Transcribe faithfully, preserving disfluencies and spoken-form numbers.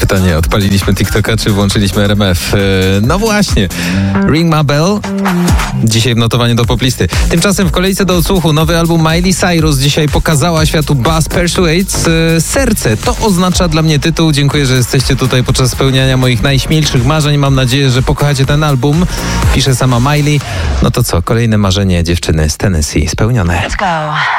pytanie, odpaliliśmy TikToka czy włączyliśmy R M F? No właśnie, Ring My Bell. Dzisiaj w notowaniu do poplisty. Tymczasem w kolejce do odsłuchu nowy album Miley Cyrus dzisiaj pokazała światu Buzz Persuades Serce. To oznacza dla mnie tytuł. Dziękuję, że jesteście tutaj podczas spełniania moich najśmielszych marzeń. Mam nadzieję, że pokochacie ten album. Pisze sama Miley. No to co, kolejne marzenie dziewczyny z Tennessee spełnione. Let's go.